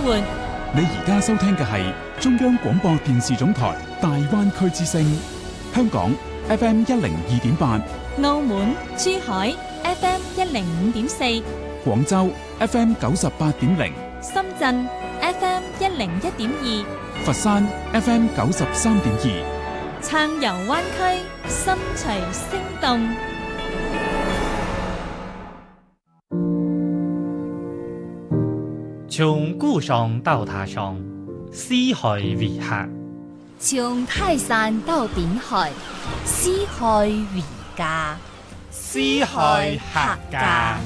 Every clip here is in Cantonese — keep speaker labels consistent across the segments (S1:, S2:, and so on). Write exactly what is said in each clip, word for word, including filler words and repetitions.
S1: 活。
S2: 你而家收聽嘅係中央廣播電視總台大灣區之聲，香港 F M 一零二點八，
S1: 澳門、珠海 F M 一零五點四，
S2: 廣州 F M 九十八點零，
S1: 深圳 F M 一零一點二，
S2: 佛山 F M 九十三點二，
S1: 暢遊灣區，心隨聲動。
S3: 從故鄉到他鄉，四海為客；
S4: 從泰山到濱海，四海為家。
S3: 四海客家。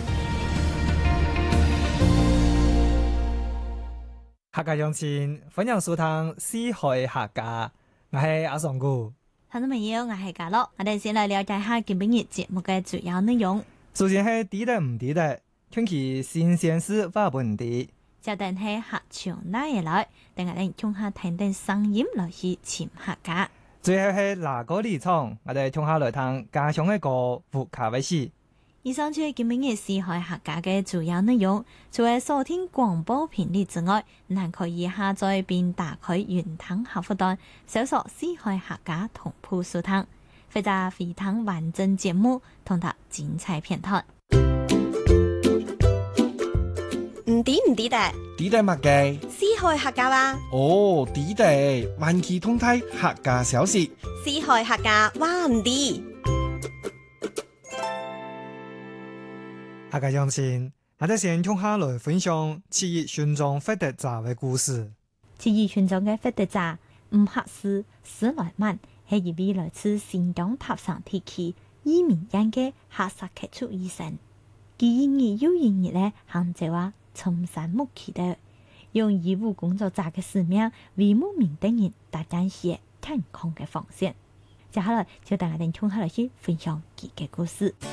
S5: 客家鄉親，歡迎收聽《四海客家》，我係阿尚姑。
S1: 聽眾朋友，我係嘉樂，我哋先嚟了解下今晡日節目嘅主要內容。
S5: 首先係地得唔地得，聽其新鮮事話本地。
S1: 就等係客場哪嘢來，等我哋聽下聽聽聲音來去潛客家。
S5: 最後係哪個立場，我哋聽下來聽家鄉嘅歌副卡威斯。
S1: 以上就係今晡日四海客家嘅主要內容。除咗收聽廣播頻率之外，你還可以下載並打開雲端客戶端，搜索四海客家同步收聽，或者非常完整節目同埋精彩片段。
S6: 唔抵唔抵得？
S7: 抵得乜嘅？
S6: 四海客家話。
S7: 哦，抵得，環期通體客家小事。
S6: 四海客家話唔抵。
S5: 客家鄉親，我哋先聽下來分享七一群眾發達者嘅故事。
S1: 七一群眾嘅發達者吳克斯史萊曼係一位來自新疆塔城地區移民人嘅哈薩克族醫生。佢因而有一日咧，喊住話從山木期的用醫務工作者嘅使命為牧民等人達成些健康嘅奉獻。接下來就等我哋聽下來去分享佢嘅故事。